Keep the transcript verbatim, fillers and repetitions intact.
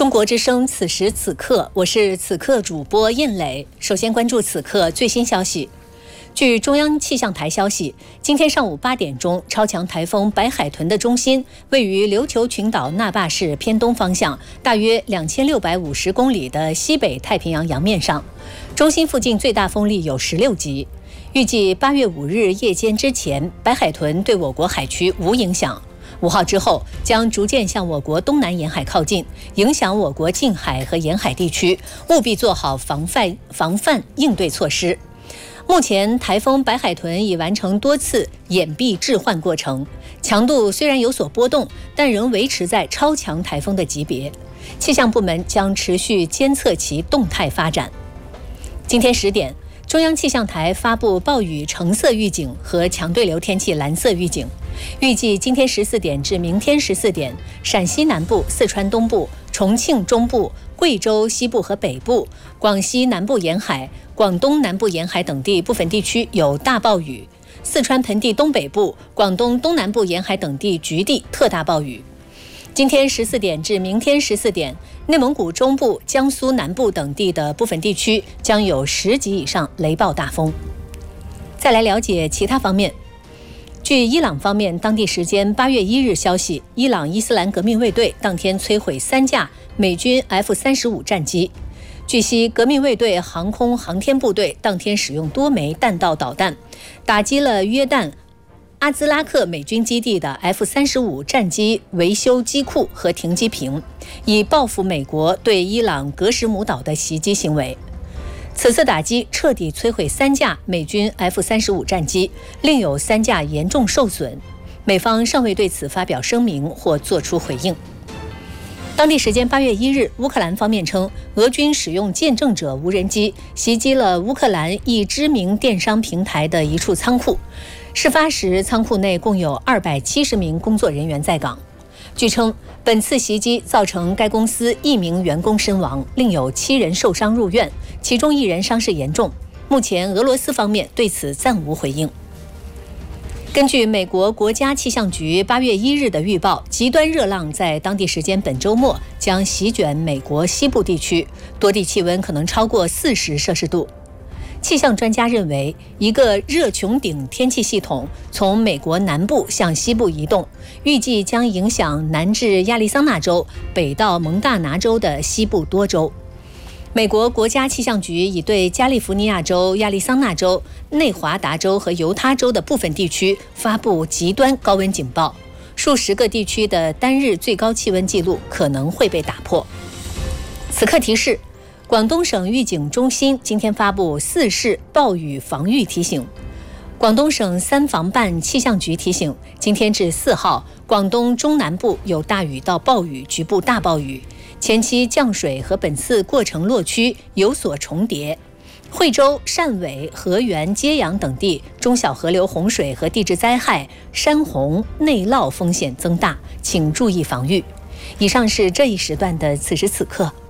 中国之声此时此刻，我是此刻主播印磊。首先关注此刻最新消息。据中央气象台消息，今天上午八点钟，超强台风白海豚的中心位于琉球群岛那霸市偏东方向，大约两千六百五十公里的西北太平洋洋面上。中心附近最大风力有十六级。预计八月五日夜间之前，白海豚对我国海区无影响。五号之后将逐渐向我国东南沿海靠近，影响我国近海和沿海地区，务必做好防范防范应对措施。目前台风白海豚已完成多次掩蔽置换过程，强度虽然有所波动，但仍维持在超强台风的级别。气象部门将持续监测其动态发展。今天十点，中央气象台发布暴雨橙色预警和强对流天气蓝色预警。预计今天十四点至明天十四点，陕西南部、四川东部、重庆中部、贵州西部和北部、广西南部沿海、广东南部沿海等地部分地区有大暴雨；四川盆地东北部、广东东南部沿海等地局地特大暴雨。今天十四点至明天十四点，内蒙古中部、江苏南部等地的部分地区将有十级以上雷暴大风。再来了解其他方面。据伊朗方面当地时间八月一日消息，伊朗伊斯兰革命卫队当天摧毁三架美军 F 三十五 战机。据悉，革命卫队航空航天部队当天使用多枚弹道导弹，打击了约旦阿兹拉克美军基地的 F 三十五 战机维修机库和停机坪，以报复美国对伊朗格什姆岛的袭击行为。此次打击彻底摧毁三架美军 F 三十五 战机，另有三架严重受损。美方尚未对此发表声明或作出回应。当地时间八月一日，乌克兰方面称，俄军使用见证者无人机袭击了乌克兰一知名电商平台的一处仓库。事发时，仓库内共有二百七十名工作人员在岗。据称，本次袭击造成该公司一名员工身亡，另有七人受伤入院，其中一人伤势严重。目前，俄罗斯方面对此暂无回应。根据美国国家气象局八月一日的预报，极端热浪在当地时间本周末将席卷美国西部地区，多地气温可能超过四十摄氏度。气象专家认为，一个热穹顶天气系统从美国南部向西部移动，预计将影响南至亚利桑那州、北到蒙大拿州的西部多州。美国国家气象局已对加利福尼亚州、亚利桑那州、内华达州和犹他州的部分地区发布极端高温警报，数十个地区的单日最高气温记录可能会被打破。此刻提示，广东省预警中心今天发布四市暴雨防御提醒。广东省三防办气象局提醒，今天至四号，广东中南部有大雨到暴雨，局部大暴雨，前期降水和本次过程落区有所重叠。惠州、汕尾、河源、揭阳等地中小河流洪水和地质灾害、山洪、内涝风险增大，请注意防御。以上是这一时段的此时此刻。